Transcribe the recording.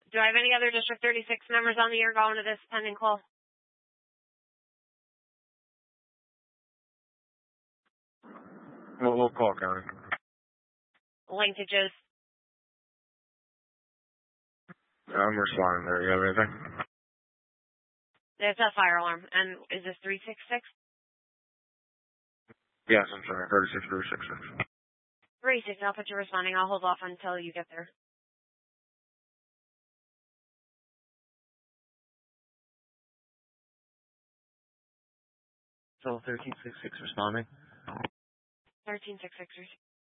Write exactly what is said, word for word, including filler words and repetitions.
Do I have any other District thirty-six members on the air going to this pending call? What, what call, County? Linkages. I'm responding there. You have anything? There's a fire alarm. And is this three six six? Yes, I'm sorry. thirty-six three six six. three six, I'll put you responding. I'll hold off until you get there. So thirteen six six responding. thirteen six six.